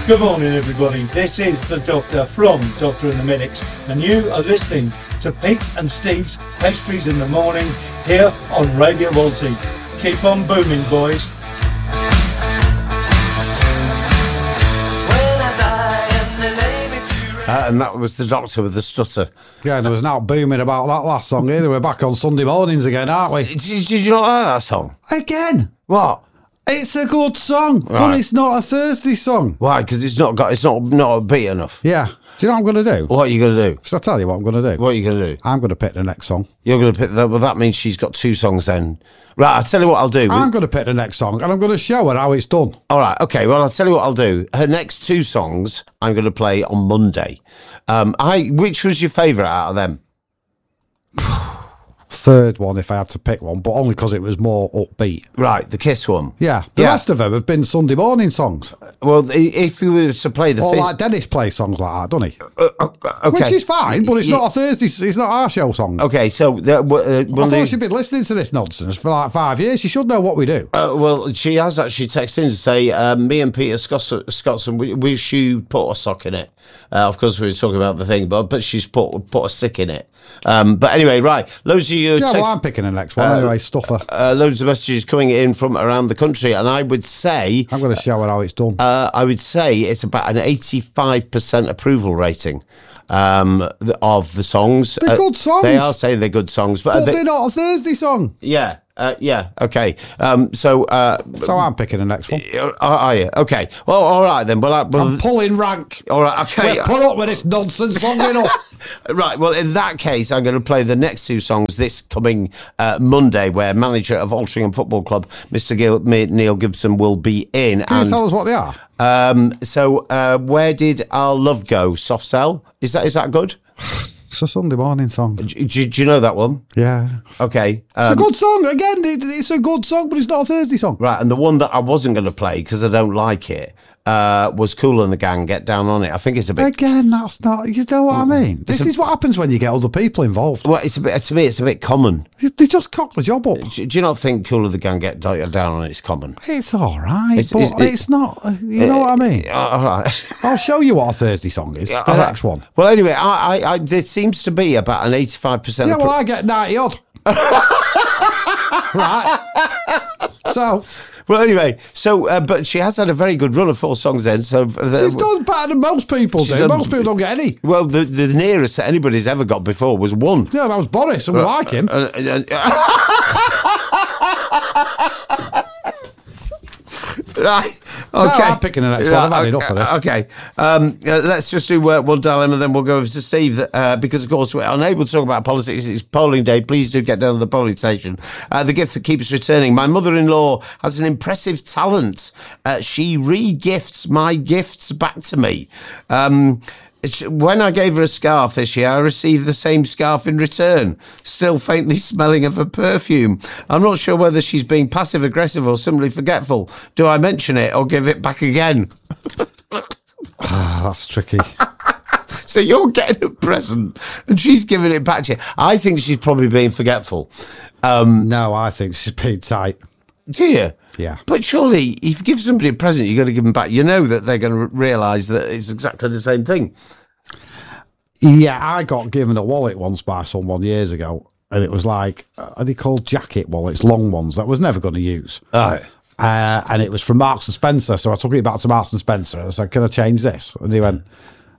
Good morning, everybody. This is the Doctor from Doctor and the Medics, and you are listening to Pete and Steve's Pastries in the Morning here on Radio Walty. Keep on booming, boys. And that was the Doctor with the stutter. Yeah, and there was an out booming about that last song either. We're back on Sunday mornings again, aren't we? Did you not like that song? Again? What? It's a good song, Right. but it's not a Thursday song. Why? Because it's not beat enough. Yeah. Do you know what I'm going to do? What are you going to do? Should I tell you what I'm going to do? What are you going to do? I'm going to pick the next song. You're going to pick that. Well, that means she's got two songs then. Right, I'll tell you what I'll do. I'm going to pick the next song, and I'm going to show her how it's done. All right, okay. Well, I'll tell you what I'll do. Her next two songs I'm going to play on Monday. Which was your favourite out of them? Third one, if I had to pick one, but only because it was more upbeat. Right, the Kiss one. Yeah, the rest of them have been Sunday morning songs. Well, if you were to play the Or like Dennis plays songs like that, doesn't he? okay, Which is fine, but it's not a Thursday. It's not our show song. Okay, so I thought she'd been listening to this nonsense for like 5 years. She should know what we do. well, she has actually texted in to say, me and Peter Scottson, we wish you put a sock in it. Of course, we were talking about the thing, but she's put a sick in it. But anyway, right, loads of you. Yeah, well, I'm picking the next one anyway. Stuffer. Loads of messages coming in from around the country, and I would say I'm going to show her how it's done. I would say it's about an 85% approval rating of the songs. They're good songs. They are saying they're good songs, but they're not a Thursday song. Yeah. Okay. So I'm picking the next one. Are you? Okay. Well, all right then. Well, I'm pulling rank. All right. Okay. We're put up with this nonsense long enough. Right. Well, in that case, I'm going to play the next two songs this coming Monday, where manager of Altrincham Football Club, Mr. Neil Gibson, will be in. Can you tell us what they are? Where did our love go? Soft Cell. Is that good? It's a Sunday morning song. Do you know that one? Yeah. Okay. It's a good song. Again, it's a good song, but it's not a Thursday song. Right, and the one that I wasn't going to play because I don't like it was Kool and the Gang, Get Down on It. I think it's a bit... Again, that's not... You know what I mean? This is what happens when you get other people involved. Well, to me, it's a bit common. They just cock the job up. Do you not think Kool and the Gang, Get Down on It is common? It's all right, but it's not... You know what I mean? All right. I'll show you what a Thursday song is. The next one. Well, anyway, I there seems to be about an 85%... Yeah, well, I get 90 odd. Right. So... Well, anyway, but she has had a very good run of 4 songs then. So she's done better than most people do. Most people don't get any. Well, the nearest that anybody's ever got before was 1. Yeah, that was Boris, and we like him. Right. Okay. No, I'm picking the next one. I've had enough of this. Okay. Let's just do one dilemma, then we'll go over to Steve. Because, of course, we're unable to talk about politics. It's polling day. Please do get down to the polling station. The gift that keeps returning. My mother-in-law has an impressive talent. She re-gifts my gifts back to me. When I gave her a scarf this year, I received the same scarf in return, still faintly smelling of her perfume. I'm not sure whether she's being passive-aggressive or simply forgetful. Do I mention it or give it back again? That's tricky. So you're getting a present and she's giving it back to you. I think she's probably being forgetful. No, I think she's being tight. Do you? Yeah. But surely, if you give somebody a present, you've got to give them back. You know that they're going to realise that it's exactly the same thing. Yeah, I got given a wallet once by someone years ago, and it was like, are they called jacket wallets, long ones, that I was never going to use. Oh. And it was from Marks and Spencer, so I took it back to Marks and Spencer, and I said, can I change this? And he went...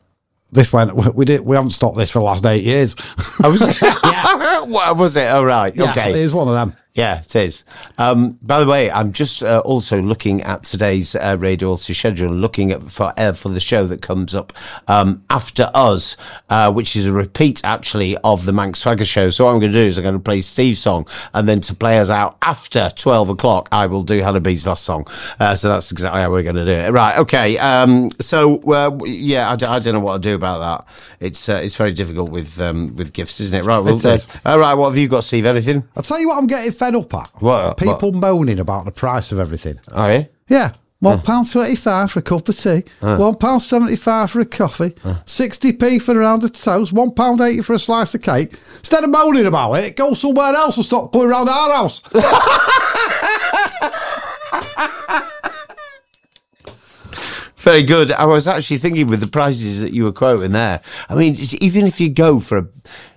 We haven't stopped this for the last 8 years. Oh, was it? Yeah. What was it? Oh, right. Yeah, okay. It was one of them. Yeah, it is. By the way, I'm just also looking at today's Radio Walty schedule, looking for the show that comes up after us, which is a repeat, actually, of the Manx Swagger show. So what I'm going to do is I'm going to play Steve's song, and then to play us out after 12 o'clock, I will do Hannah B's last song. So that's exactly how we're going to do it. Right, okay. Yeah, I don't know what to do about that. It's very difficult with gifts, isn't it? Right, well, all right, what have you got, Steve? Anything? I'll tell you what I'm getting fed up at. What? People moaning about the price of everything. Oh, yeah? Yeah. £1.25 for a cup of tea, £1.75 for a coffee, 60p for a round of toast, £1.80 for a slice of cake. Instead of moaning about it, go somewhere else and stop going around our house. Very good. I was actually thinking with the prices that you were quoting there. I mean, even if you go for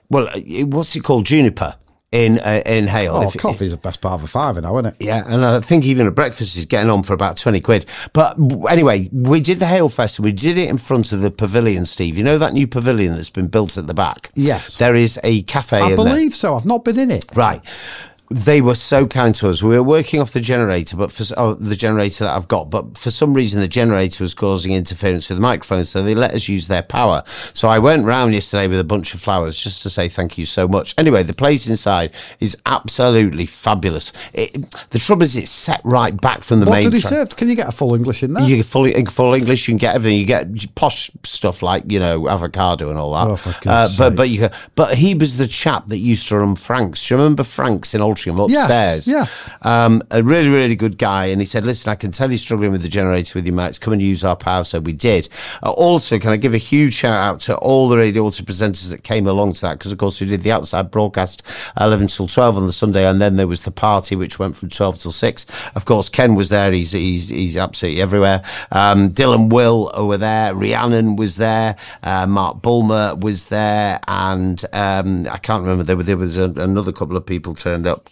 what's it called, juniper in Hale? Oh, coffee's the best part of a fiver now, isn't it? Yeah, and I think even a breakfast is getting on for about 20 quid. But anyway, we did the Hale Festival. We did it in front of the pavilion, Steve. You know that new pavilion that's been built at the back? Yes. There is a cafe in there. I believe so. I've not been in it. Right. They were so kind to us. We were working off the generator, the generator that I've got, but for some reason the generator was causing interference with the microphone, so they let us use their power. So I went round yesterday with a bunch of flowers just to say thank you so much. Anyway, the place inside is absolutely fabulous. The trouble is it's set right back from the main. What do they serve? Can you get a full English in there? You get full English. You can get everything. You get posh stuff like avocado and all that. Oh, for God's sake. But he was the chap that used to run Frank's. Do you remember Frank's in Altrincham upstairs? Yes. A really, really good guy. And he said, listen, I can tell you're struggling with the generator with your mates. Come and use our power. So we did. Also, can I give a huge shout out to all the Radio Alter presenters that came along to that? Because, of course, we did the outside broadcast 11 till 12 on the Sunday. And then there was the party, which went from 12 till 6. Of course, Ken was there. He's absolutely everywhere. Dylan Will were there. Rhiannon was there. Mark Bulmer was there. And I can't remember. There was another couple of people turned up.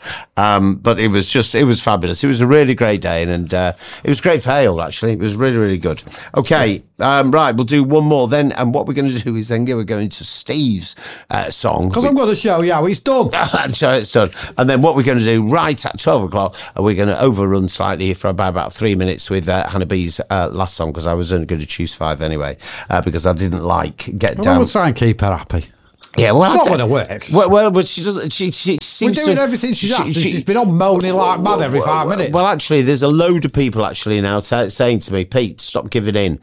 But it was fabulous. It was a really great day, and it was great for Hale, actually. It was really, really good. Okay, right, we'll do one more then, and what we're going to do is then we're going to Steve's song. Because I'm going to show you how it's done. I'm sure it's done. And then what we're going to do right at 12 o'clock, we're going to overrun slightly for about 3 minutes with Hannah B's last song, because I was only going to choose 5 anyway, because I didn't like Get Down. We'll try and keep her happy. Yeah, well, it's not going to work. Well, but she doesn't. She seems We're doing everything she's asked. She's been on moaning like mad every 5 minutes. Well, actually, there's a load of people actually now saying to me, Pete, stop giving in,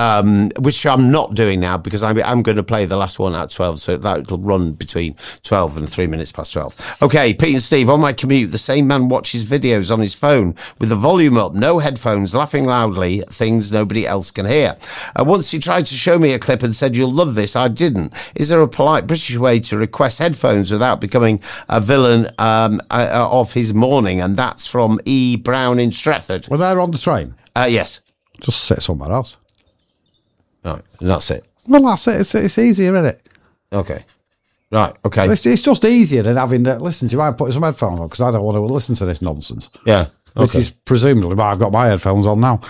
which I'm not doing now, because I'm going to play the last one at 12, so that'll run between 12 and 3 minutes past 12. Okay, Pete and Steve, on my commute, the same man watches videos on his phone with the volume up, no headphones, laughing loudly, things nobody else can hear. Once he tried to show me a clip and said, you'll love this. I didn't. Is there a polite British way to request headphones without becoming a villain of his morning? And that's from E. Brown in Stretford. Were they on the train? Yes. Just sit somewhere else. Right, and that's it. Well, that's it. It's easier, isn't it? Okay. Right, okay. It's just easier than having to listen. Do you mind putting some headphones on? Because I don't want to listen to this nonsense. Yeah. Okay. Which is presumably why I've got my headphones on now.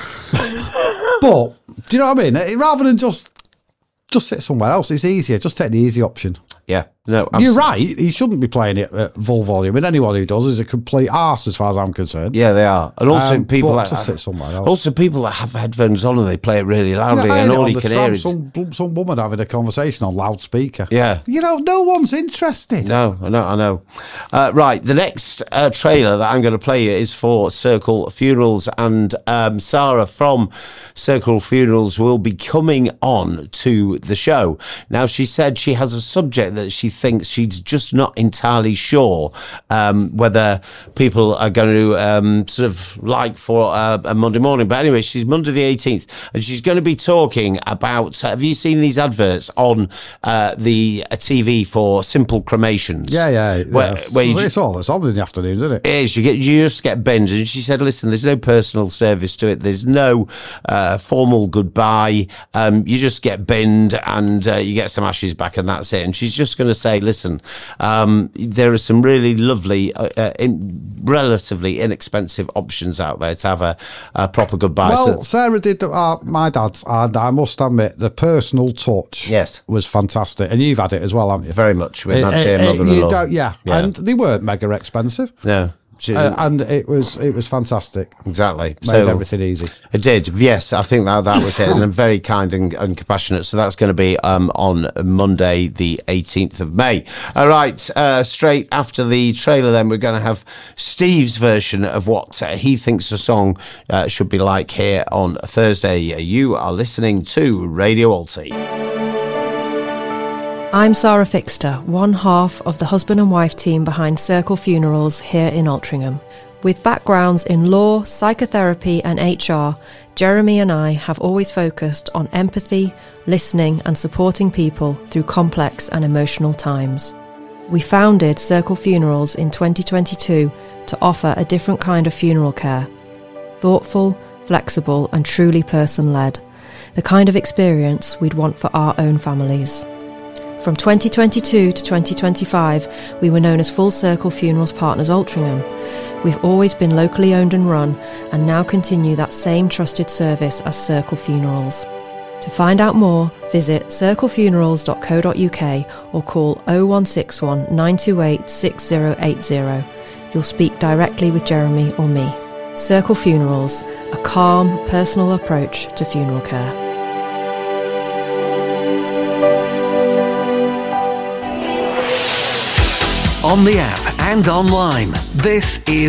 But, do you know what I mean? Rather than just sit somewhere else, it's easier. Just take the easy option. Yeah, no, absolutely. You're right. He shouldn't be playing it at full volume, and anyone who does is a complete arse, as far as I'm concerned. Yeah, they are. And also people that sit somewhere else. Also people that have headphones on and they play it really loudly, and all you can hear is some woman having a conversation on loudspeaker. Yeah, no one's interested. No, I know. Right, the next trailer that I'm going to play is for Circle Funerals, and Sarah from Circle Funerals will be coming on to the show. Now, she said she has a subject that she thinks she's just not entirely sure whether people are going to sort of like for a Monday morning. But anyway, she's Monday the 18th, and she's going to be talking about, have you seen these adverts on the TV for simple cremations? Yeah. Where it's on in the afternoon, isn't it? It is. You just get binged. And she said, listen, there's no personal service to it. There's no formal goodbye. You just get binned and you get some ashes back, and that's it. And she's just going to say, listen, there are some really lovely, relatively inexpensive options out there to have a proper goodbye. Well, Sarah did my dad's, and I must admit, the personal touch was fantastic. And you've had it as well, haven't you? Very much. With my dear mother-in-law. Yeah, and they weren't mega expensive. No. And it was fantastic. Exactly. Made everything easy. It did. Yes, I think that was it. And very kind and compassionate. So that's going to be on Monday, the 18th of May. All right. Straight after the trailer, then we're going to have Steve's version of what he thinks the song should be like here on Thursday. You are listening to Radio Alty. I'm Sarah Fixter, one half of the husband and wife team behind Circle Funerals here in Altrincham. With backgrounds in law, psychotherapy and HR, Jeremy and I have always focused on empathy, listening and supporting people through complex and emotional times. We founded Circle Funerals in 2022 to offer a different kind of funeral care. Thoughtful, flexible and truly person-led. the kind of experience we'd want for our own families. From 2022 to 2025, we were known as Full Circle Funerals Partners Altrincham. We've always been locally owned and run, and now continue that same trusted service as Circle Funerals. To find out more, visit circlefunerals.co.uk or call 0161 928 6080. You'll speak directly with Jeremy or me. Circle Funerals, a calm, personal approach to funeral care. On the app and online, this is